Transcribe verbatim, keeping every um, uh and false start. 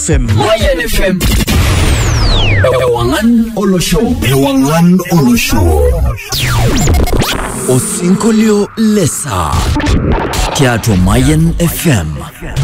F M. Mayan F M. Ewangan Olo Show. Ewangan Olo Show. Osinkolio Lesa. Kiato Mayan F M.